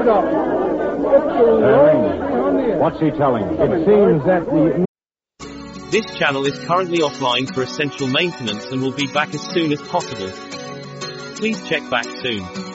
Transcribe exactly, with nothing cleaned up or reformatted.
Shut up. Uh, what's he telling? It seems that the... This channel is currently offline for essential maintenance and will be back as soon as possible. Please check back soon.